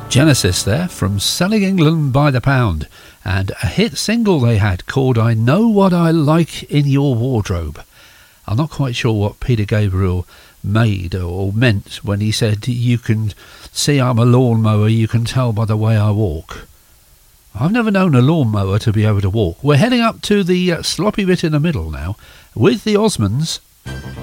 Genesis there, from Selling England by the Pound, and a hit single they had called I Know What I Like in Your Wardrobe. I'm not quite sure what Peter Gabriel made or meant when he said, you can see I'm a lawnmower, you can tell by the way I walk. I've never known a lawnmower to be able to walk. We're heading up to the sloppy bit in the middle now with the Osmonds.